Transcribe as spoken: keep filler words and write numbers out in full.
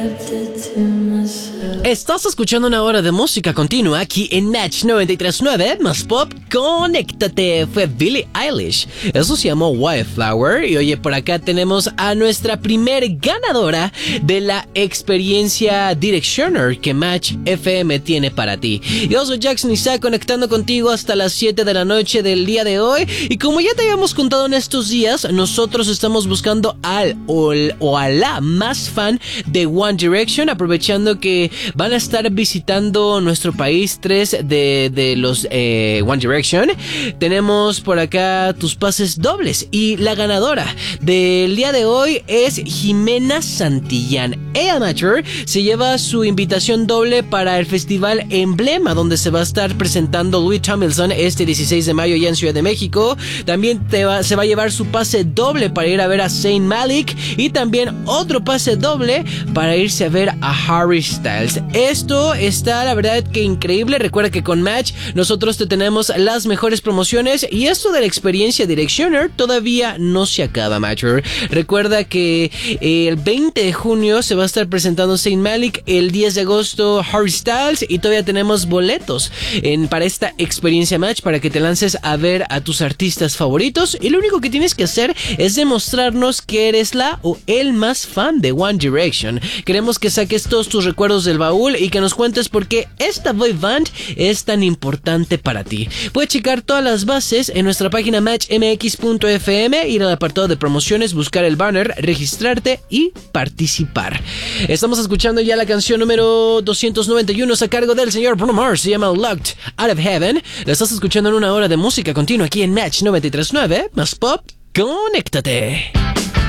Estás escuchando una hora de música continua aquí en Match noventa y tres punto nueve más Pop. Conéctate, fue Billie Eilish. Eso se llamó Wildflower. Y oye, por acá tenemos a nuestra primer ganadora de la experiencia Directioner que Match F M tiene para ti. Yo soy Jackson Isaac, conectando contigo hasta las siete de la noche del día de hoy. Y como ya te habíamos contado en estos días, nosotros estamos buscando al o, o a la más fan de One Direction, aprovechando que van a estar visitando nuestro país tres de, de los eh, One Direction. Tenemos por acá tus pases dobles y la ganadora del día de hoy es Jimena Santillán. Ella, Mature, se lleva su invitación doble para el festival Emblema, donde se va a estar presentando Louis Tomlinson este dieciséis de mayo ya en Ciudad de México. También te va, se va a llevar su pase doble para ir a ver a Zayn Malik y también otro pase doble para irse a ver a Harry Styles. Esto está, la verdad, que increíble. Recuerda que con Match nosotros te tenemos las mejores promociones y esto de la experiencia Directioner todavía no se acaba, Mature. Recuerda que el veinte de junio se va a estar presentando Zayn Malik, el diez de agosto Harry Styles y todavía tenemos boletos en, para esta experiencia Match para que te lances a ver a tus artistas favoritos y lo único que tienes que hacer es demostrarnos que eres la o el más fan de One Direction. Queremos que saques todos tus recuerdos del baúl y que nos cuentes por qué esta boy band es tan importante para ti. Puedes checar todas las bases en nuestra página match m x punto f m, ir al apartado de promociones, buscar el banner, registrarte y participar. Estamos escuchando ya la canción número doscientos noventa y uno a cargo del señor Bruno Mars, se llama Locked Out of Heaven. La estás escuchando en una hora de música continua aquí en Match noventa y tres punto nueve más Pop. Conéctate.